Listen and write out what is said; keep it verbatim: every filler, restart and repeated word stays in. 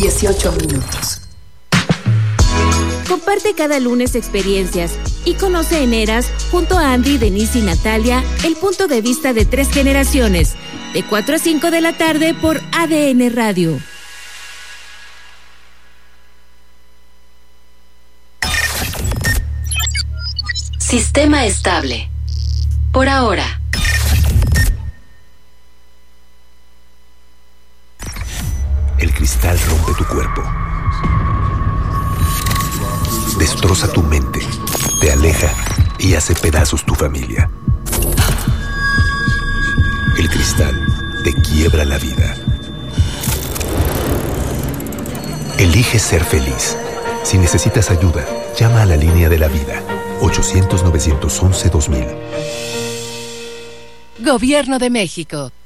dieciocho minutos. Comparte cada lunes experiencias y conoce en Eras, junto a Andy, Denise y Natalia, el punto de vista de tres generaciones, de cuatro a cinco de la tarde por A D N Radio. Sistema estable. Por ahora. El cristal rompe tu cuerpo. Destroza tu mente, te aleja y hace pedazos tu familia. El cristal te quiebra la vida. Elige ser feliz. Si necesitas ayuda, llama a la línea de la vida. ochocientos, novecientos once, dos mil. Gobierno de México.